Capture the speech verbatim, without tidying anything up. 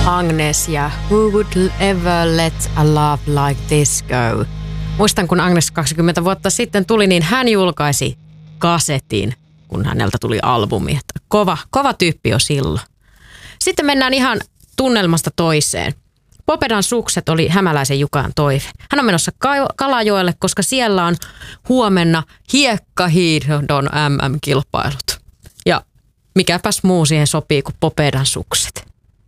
Agnes ja Who Would Ever Let a Love Like This Go. Muistan, kun Agnes kaksikymmentä vuotta sitten tuli, niin hän julkaisi kasetin, kun häneltä tuli albumi. Että kova, kova tyyppi jo silloin. Sitten mennään ihan tunnelmasta toiseen. Popedan sukset oli Hämäläisen Jukan toive. Hän on menossa Kalajoelle, koska siellä on huomenna hiekkahiihdon M M-kilpailut. Ja mikäpäs muu siihen sopii kuin Popedan sukset.